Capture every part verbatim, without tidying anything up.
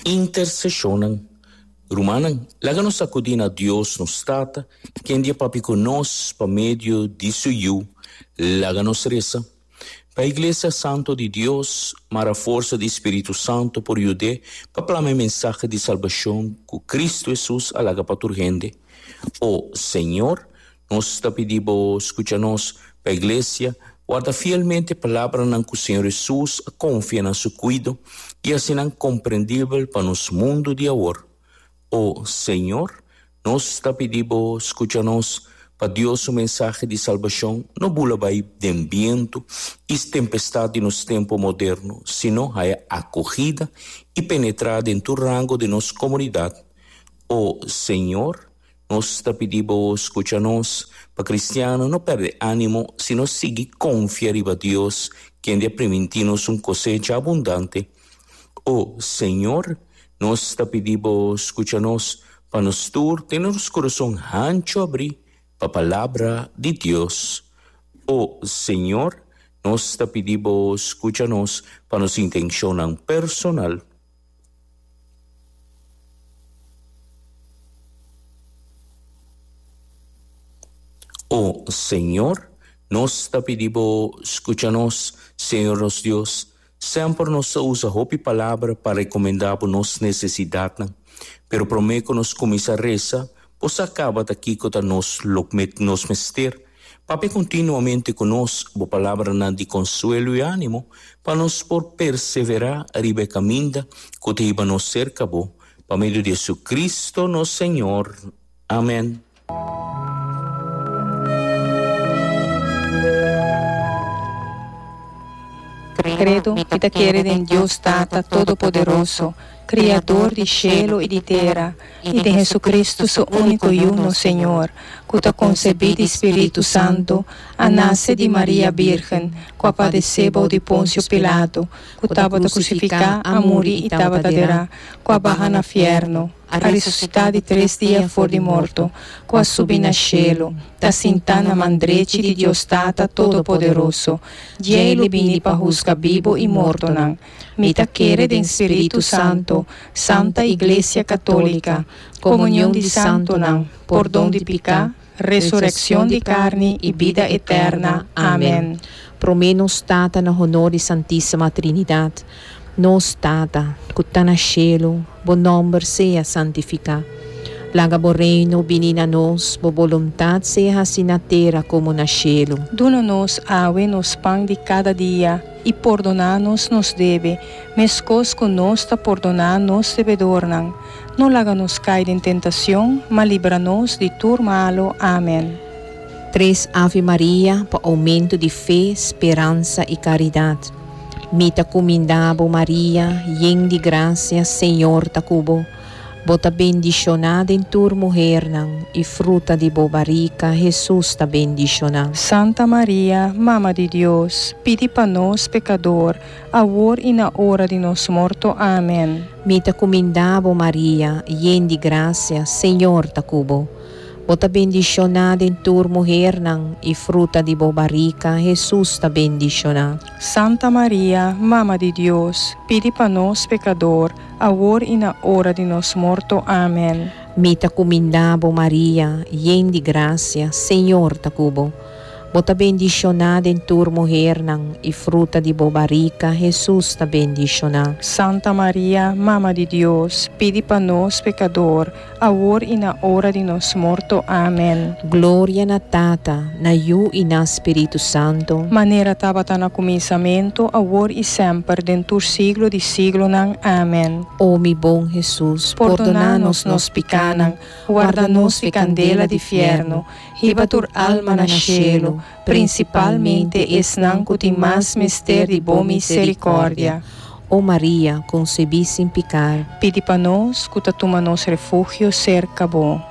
intercessionan. Rumanan, laga nos acudir a Deus nos tata, quem dia papi conosco pa meio de suyu, laga nos reza. Pa Igreja Santo de Deus, mara força do Espírito Santo por jude, pa plame mensagem de salvação que Cristo Jesus alaga pa turgende. O Senhor, nós te pedimos, escucha-nos, pa Igreja, guarda fielmente a palavra nan que o Senhor Jesus confia na seu cuido e assim não compreendível para nos mundo de agora. O Senhor, nós te pedimos, escucha-nos, para Deus o mensagem de salvação não bula vai de ambiente e tempestade nos tempos modernos, sino é acolhida e penetrada em todo rango de nossa comunidade. O Senhor, nós te pedimos, escucha-nos, para cristiano não perde ânimo, sino siga confiar em Deus, quem de permitir-nos uma cosecha abundante. O Senhor, nós te pedimos, escucha-nos, para nos tur, ter nosso coração ancho abrir, para a palavra de Deus. O Senhor, nós te pedimos, escucha-nos, para nos intencionar personal. O Senhor, nós te pedimos, escucha-nos, Senhor nosso Deus, sempre nos usa a palavra para recomendar a nossa necessidade, pero prometo que nos começa a reza, pois acaba daqui que nos nos mester, pape continuamente conosco a palavra de consuelo e ânimo, para nos por perseverar arriba caminho que te iba nos cerca bo, para meio de Jesus Cristo, nosso Senhor. Amém. Credo que te quere em Deus Tata Todo-Poderoso, Criador de cielo e de terra, e de Jesus Cristo, seu único e uno Senhor, que te concebeu de Espírito Santo, a nasce de Maria Virgem, que padeceu de Pôncio Pilato, que estava a crucificar, a morir e estava a derrar, que barra na fierno, a ressuscitar de três dias fora de morto, que a subir na cielo, da sentar na mandrete de Deus Tata Todo-Poderoso, de ele vini para buscar vivo e morto não. Mita quere de Espírito Santo, Santa Igreja Católica, comunhão de santo não, perdão de pecado, ressurreição de carne e vida eterna. Amém. Promenos Tata na honor de Santíssima Trinidade, nos Tata, que está na cielo, bom nome seja santificado. Laga bo reino vinina nos, bo voluntad seja assim na terra como na cielo. Dona-nos awe nos pão de cada dia, e perdona-nos nos deve, mescos que nós ta perdonar nos devedor não. Não laga-nos cair em tentação, mas livra-nos de tudo malo. Amém. Três Ave Maria, para aumento de fé, esperança e caridade. Mita comindabo Maria, yen de graça, Senhor ta cubo. Bota bendicionada em tur mulher não, e fruta de bobarica, Jesus ta bendicionado. Santa Maria, Mama de Deus, pedi para nós pecador, agora e na hora de nosso morto. Amém. Mita comindabo Maria, yen de graça, Senhor ta cubo. Bota bendicionada em tur mulher não, e fruta de bobarica, Jesus ta bendicionado. Santa Maria, Mama de Deus, pedi para nós pecador, agora e na hora de nosso morto. Amém. Mita comindabo Maria, yen de graça, Senhor ta cubo. Bota bendicionada em tur mulher não, e fruta de bobarica, Jesus ta bendicionado. Santa Maria, Mama de Deus, pedi para nós pecador, agora e na hora de nosso morto. Amém. Glória na Tata, na Yu e na Espírito Santo. Maneira tabata na começamento, agora e sempre, dentro do siglo de siglo não. Amém. Ó mi bom Jesus, perdona-nos nos picanan, guarda-nos de candela de fierno, riba tur alma na cielo, principalmente esnan que tem mais mister de boa misericórdia. Ó Maria, concebi sem pecar, pedi para nós que ta toma nos refúgio cerca bom.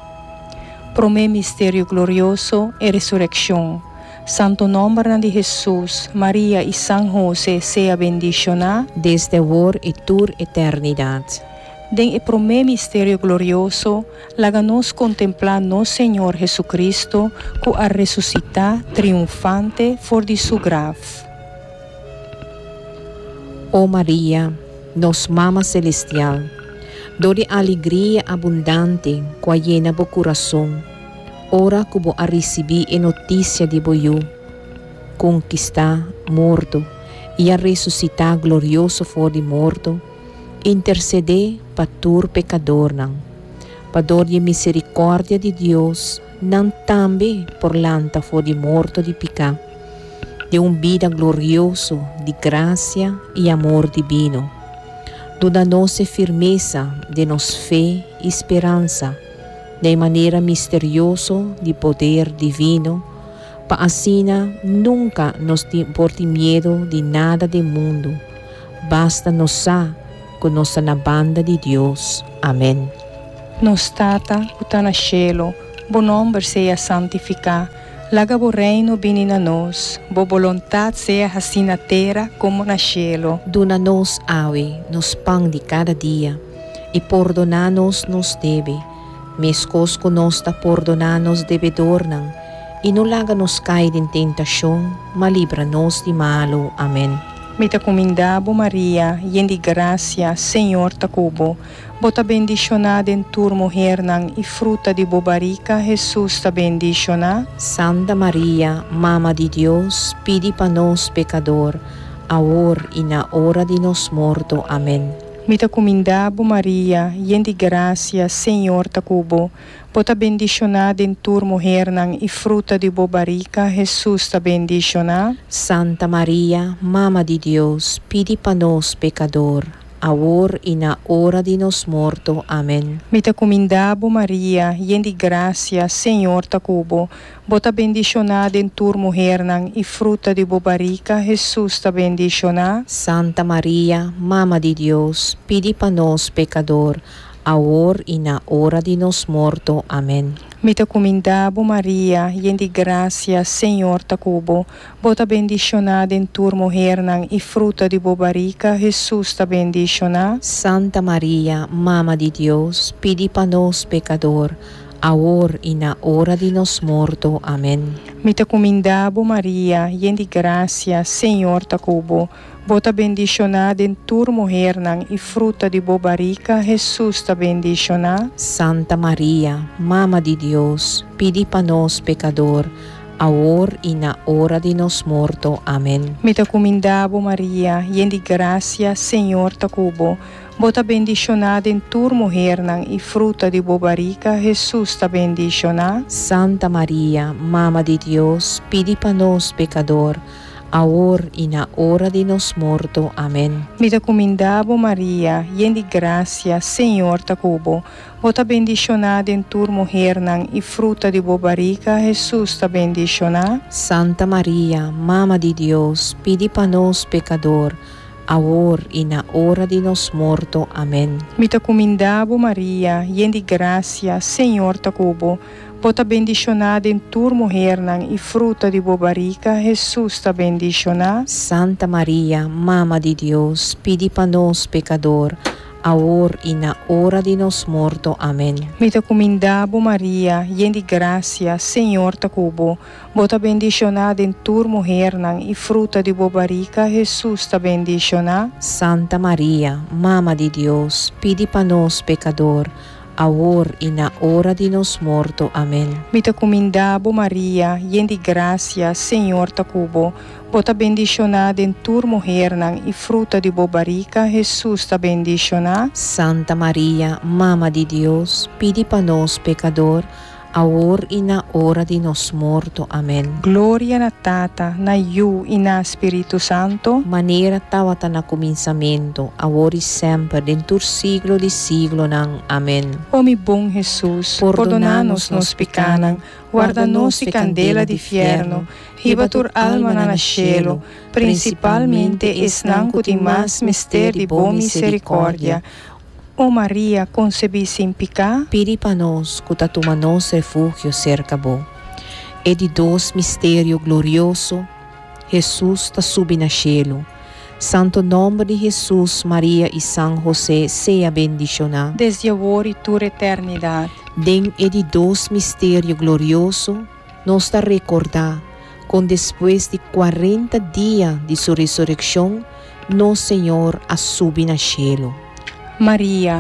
Promé mistério glorioso e ressurreição. Santo nome de Jesus, Maria e São José seja bendicionado desde agora e tur eternidade. Den e promé mistério glorioso, laga-nos contemplar nosso Senhor Jesucristo, que a ressuscitar triunfante for de su grave. Ó Maria, nos mama celestial, Dori alegria abundante qua llena bo coração. Ora que bo a receber a notícia de boiú, conquistar morto e a ressuscitar glorioso for de morto, interceder para tur pecador não. Para dor de misericórdia de Deus, não também por lanta for de morto de picar, de um vida glorioso de graça e amor divino. Toda nossa firmeza de nos fé e esperança, de maneira misteriosa de poder divino, para assim nunca nos por medo de nada do mundo. Basta nos sa conosca na banda de Deus. Amém. Nos tata, que está no cielo, bo nome seja santificado, laga bo reino vini na nós, bo vontade seja assim na terra como na cielo. Dona-nos, awe, nos pão de cada dia, e perdona-nos nos deve, mescos conosca perdona-nos devedor não, e não laga-nos cair em tentação, mas livra-nos de malo. Amém. Mita comindabo Maria, yen de gracia, Senhor ta cubo, bota bendicionada em tur mulher nang e fruta de bobarica, Jesus ta bendicionada. Santa Maria, Mama de Deus, pedi para nós pecador, agora e na hora de nos morto. Amém. Mita comindabo Maria, yen de gracia, Senhor ta cubo, bota bendicionada em tur mulher nang e fruta de bobarica, Jesus ta bendicionada. Santa Maria, Mama de Deus, pedi para nós pecador, agora e na hora de nos morto. Amém. Mita comindabo Maria, yen de gracia, Senhor ta cubo, bota bendicionada em tur mulher nang e fruta de bobarica, Jesus ta bendicionada. Santa Maria, Mama de Deus, pedi para nós pecador, agora e na hora de nos morto. Amém. Mita comindabo Maria, yen de gracia, Senhor ta cubo, bota bendicionada em tur mulher nang e fruta de bobarica, Jesus ta bendicionada. Santa Maria, Mama de Deus, pedi para nós pecador, agora e na hora de nos morto. Amém. Mita comindabo Maria, yen de gracia, Senhor ta cubo, bota bendicionada em tur mulher nang e fruta de bobarica, Jesus ta bendicionada. Santa Maria, Mama de Deus, pedi para nós pecador, agora e na hora de nos morto. Amém. Mita comindabo Maria, yen de gracia, Senhor ta cubo, bota bendicionada em tur mulher nang e fruta de bobarica, Jesus ta bendicionada. Santa Maria, Mama de Deus, pedi para nós pecador, agora e na hora de nos morto. Amém. Mita comindabo Maria, yen de gracia, Senhor ta cubo, bota bendicionada em tur mulher nang e fruta de bobarica, Jesus ta bendicionada. Santa Maria, Mama de Deus, pedi para nós pecador, agora e na hora de nos morto. Amém. Mita comindabo Maria, yen de gracia, Senhor ta cubo, bota bendicionada em tur mulher nang e fruta de bobarica, Jesus ta bendicionada. Santa Maria, Mama de Deus, pedi para nós pecador, agora e na hora de nos morto. Amém. Mita comindabo Maria, yen de gracia, Senhor ta cubo, bota bendicionada em tur mulher nang e fruta de bobarica, Jesus ta bendicionada. Santa Maria, Mama de Deus, pedi para nós pecador, agora e na hora de nos morto. Amém. Mita comindabo Maria, yen de gracia, Senhor ta cubo, bota bendicionada em tur mulher nang e fruta de bobarica, Jesus ta bendicionada. Santa Maria, Mama de Deus, pedi para nós pecador, agora e na hora de nos morto. Amém. Glória na Tata, na Iu e na Espírito Santo, maneira tawata na começamento, agora e sempre, dentro siglo de siglo nang. Amém. Ó mi bom Jesus, perdona-nos nos pecanan, guarda-nos de candela de fierno, riba tur alma na cielo, principalmente esnan que tem mais mistério de boa misericórdia. Ó Maria, concebi sem pecado, pedi para nós, que toma nos refúgio cerca bo. E de dois mistério glorioso, Jesus está subi na cielo. Santo nome de Jesus, Maria e São José, seja bendicionado. desde agora e tur eternidade. Den e de dois mistério glorioso, nos está recordar, com depois de quarenta dias de sua ressurreição, nosso Senhor a subi na cielo. Maria,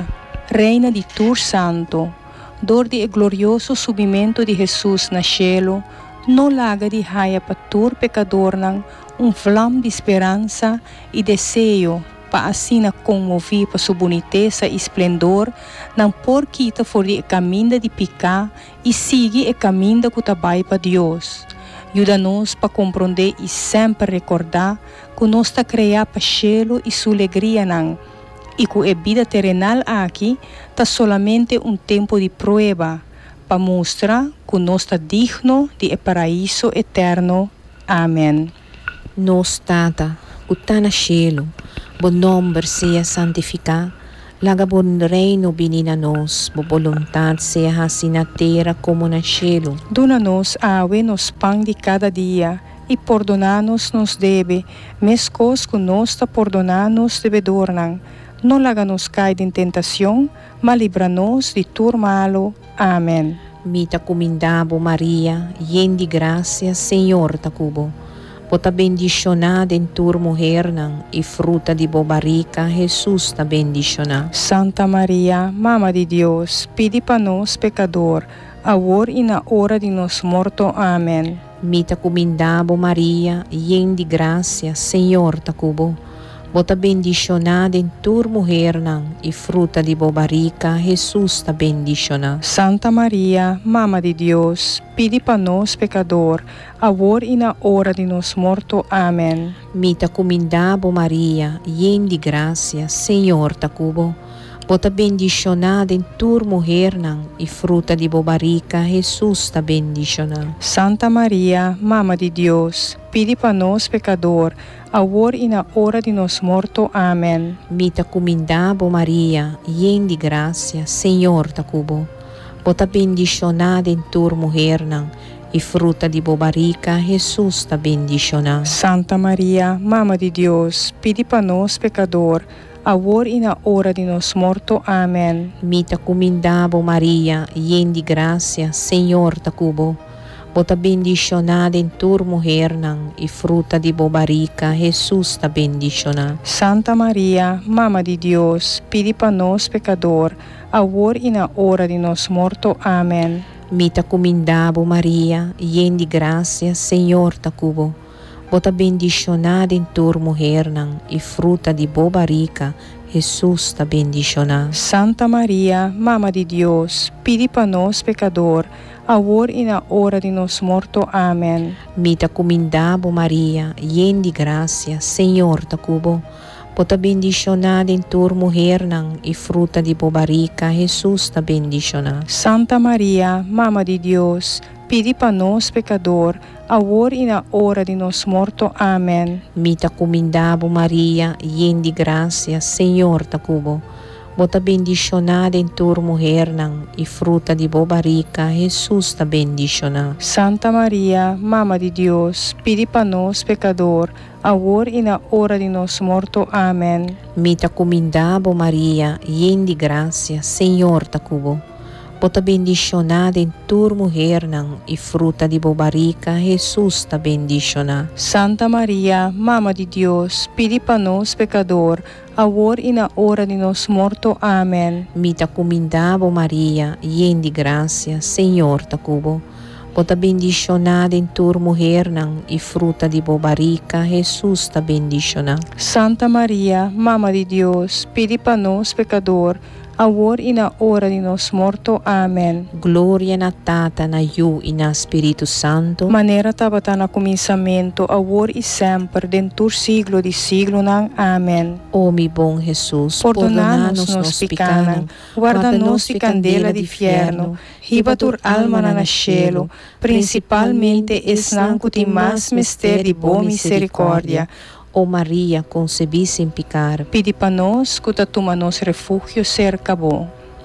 Reina de Tur Santo, dor de glorioso subimento de Jesus na cielo, não laga de raia para tur pecador nang um flam de esperança e desejo para assim comover para sua boniteza e esplendor, não por quita for de caminho de picar e siga o caminho que trabalha para Deus. Ajuda-nos para compreender e sempre recordar que nós está criado para cielo e sua alegria não, e que a vida terrenal aqui está solamente um tempo de prova para mostrar que nós está digno de paraíso eterno. Amém. Nos Tata, que está no cielo, bom nome seja santificado, laga bom reino venha a nós, boa vontade seja assim na terra como no cielo. Dona-nos awe nos pão de cada dia, e perdona-nos nos deve, mescos que nós está perdonando-nos devedor não. Não laga-nos cair em tentação, mas livra-nos de tudo malo. Amém. Mita comindabo Maria, yen de graça, Senhor ta cubo. Bota bendicionada em tua mulher não, e fruta de bobarica, Jesus ta bendicionada. Santa Maria, Mama de Deus, pede para nós pecador, agora e na hora de nos morto. Amém. Mita comindabo Maria, yen de graça, Senhor ta cubo. Bota bendicionada em tua mulher não, e fruta de bobarica, Jesus ta bendicionada. Santa Maria, Mama de Deus, pede para nós pecador, agora e na hora de nos morto. Amém. Mita comindabo Maria, yen de graça, Senhor ta cubo. Bota bendicionada em tua mulher não, e fruta de bobarica, Jesus ta bendicionada. Santa Maria, Mama de Deus, pede para nós pecador, agora e na hora de nos morto. Amém. Mita comindabo Maria, yen de graça, Senhor ta cubo. Bota bendicionada em tua mulher não, e fruta de bobarica, Jesus ta bendicionada. Santa Maria, Mama de Deus, pede para nós pecador, agora e na hora de nos morto. Amém. Mita comindabo Maria, yen de graça, Senhor ta cubo. Bota bendicionada em tua mulher não, e fruta de bobarica, Jesus ta bendicionada. Santa Maria, Mama de Deus, pede para nós pecador, agora e na hora de nos morto. Amém. Mita comindabo Maria, yen de graça, Senhor ta cubo. Bota bendicionada em tua mulher não, e fruta de bobarica, Jesus ta bendicionada. Santa Maria, Mama de Deus, pede para nós pecador, agora e na hora de nos morto. Amém. Mita comindabo Maria, yen de graça, Senhor ta cubo. Bota bendicionada em tua mulher não, e fruta de bobarica, Jesus ta bendicionada. Santa Maria, Mama de Deus, pede para nós pecador, agora e na hora de nos morto. Amém. Mita comindabo Maria, yen de graça, Senhor ta cubo. Bota bendicionada em tua mulher não, e fruta de bobarica, Jesus ta bendicionada. Santa Maria, Mama de Deus, pede para nós pecador, agora e na hora de nos morto. Amém. Mita comindabo Maria, yen de graça, Senhor ta cubo. Bota bendicionada em tua mulher não, e fruta de bobarica, Jesus ta bendicionada. Santa Maria, Mama de Deus, pede para nós pecador, agora e na hora de nos morto. Amém. Mita comindabo Maria, yen de graça, Senhor ta cubo. Bota bendicionada em tua mulher não, e fruta de bobarica, Jesus ta bendicionada. Santa Maria, Mama de Deus, pede para nós pecador, agora e na hora de nos morto. Amém. Glória na Tata, na Yu e na Espírito Santo. Maneira tabata na começamento, agora e sempre, dentro do siglo de siglo nang. Amém. Ó mi bom Jesus, perdona-nos nos pecados, guarda-nos de candela de inferno, riba tur alma na cielo, principalmente esnan que tem mais mistério de boa misericórdia. Ó Maria, concebi sem pecar. Pedi para nós que toma nos refúgio cerca bom.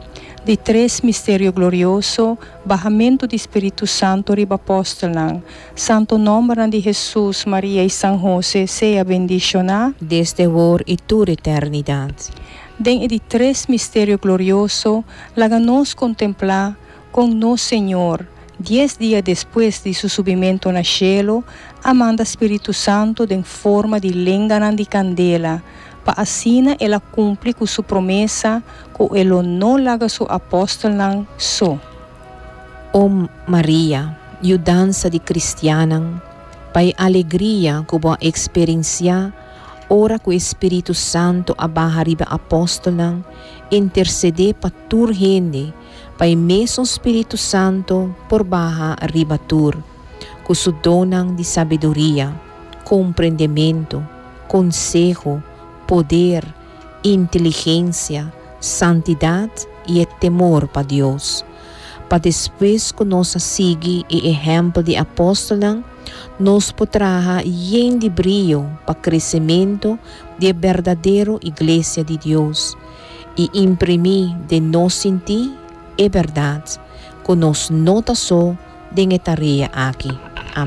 De três mistério glorioso, bahamento do Espírito Santo riba apóstolo, santo nome de Jesus, Maria e São José, seja bendicionado desde agora e toda eternidade. Den de três mistério glorioso, laga nos contemplar com nosso Senhor. Diez dias depois de seu subimento no cielo, amanda Espírito Santo em forma de lenga de candela, para assim ela cumpre com sua promessa que ela não larga seu apóstolo só. Ó Maria, ajudança de cristiana, pai alegria que boa experiência, ora que o Espírito Santo abarra riba apóstolo, interceder para tur gente, pai mesmo Espírito Santo por barra riba tur, que su donam de sabedoria, compreendimento, consejo, poder, inteligência, santidade e temor para Deus. Para depois que nós seguir o exemplo de apóstolo, nos poderá ir de brilho para o crescimento da verdadeira Igreja de Deus e imprimir de nós sentir a verdade que nós não só de tarefa aqui.